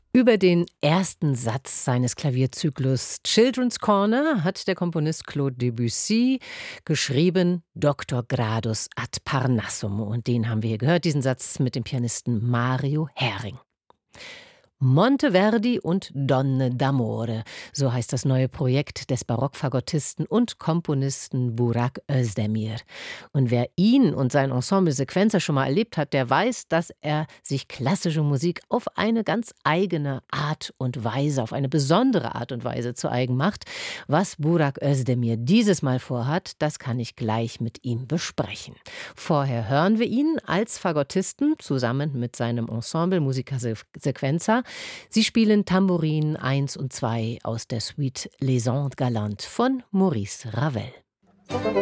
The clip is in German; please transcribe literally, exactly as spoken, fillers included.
Über den ersten Satz seines Klavierzyklus Children's Corner hat der Komponist Claude Debussy geschrieben Doctor Gradus ad Parnassum. Und den haben wir hier gehört, diesen Satz mit dem Pianisten Mario Hering. Monteverdi und Donne d'Amore, so heißt das neue Projekt des Barockfagottisten und Komponisten Burak Özdemir. Und wer ihn und sein Ensemble Sequenza schon mal erlebt hat, der weiß, dass er sich klassische Musik auf eine ganz eigene Art und Weise, auf eine besondere Art und Weise zu eigen macht. Was Burak Özdemir dieses Mal vorhat, das kann ich gleich mit ihm besprechen. Vorher hören wir ihn als Fagottisten zusammen mit seinem Ensemble Musica Sequenza. Sie spielen Tambourin eins und zwei aus der Suite Les Andes Galantes von Maurice Ravel.